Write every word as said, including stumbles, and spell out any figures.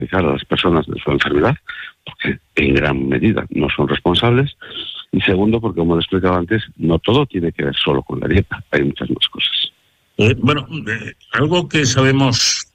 a las personas de su enfermedad, porque en gran medida no son responsables. Y segundo, porque como le explicaba antes, no todo tiene que ver solo con la dieta, hay muchas más cosas. Eh, bueno, eh, algo que sabemos